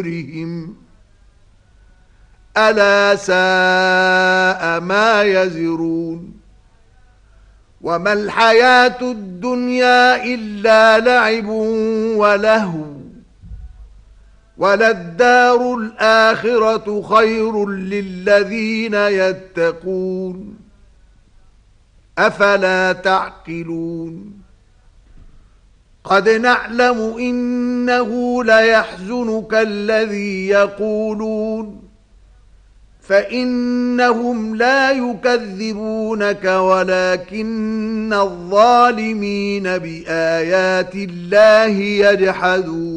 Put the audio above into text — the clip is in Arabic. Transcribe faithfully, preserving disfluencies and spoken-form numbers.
بِأَمْرِهِمْ أَلَا سَاءَ مَا يَزِرُونَ وَمَا الْحَيَاةُ الدُّنْيَا إِلَّا لَعِبٌ وَلَهْوٌ وَلَلدَّارُ الْآخِرَةُ خَيْرٌ لِلَّذِينَ يَتَّقُونَ أَفَلَا تَعْقِلُونَ قَدْ نَعْلَمُ إِنَّهُ لَيَحْزُنُكَ الَّذِي يَقُولُونَ فَإِنَّهُمْ لَا يُكَذِّبُونَكَ وَلَكِنَّ الظَّالِمِينَ بِآيَاتِ اللَّهِ يَجْحَدُونَ